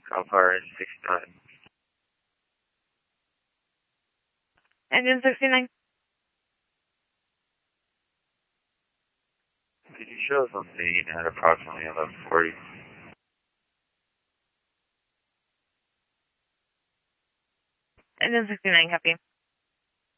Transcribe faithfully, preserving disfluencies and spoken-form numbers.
Alpha sixty-nine. Engine sixty-nine. Could you show us on scene at approximately eleven forty? Engine sixty-nine, copy.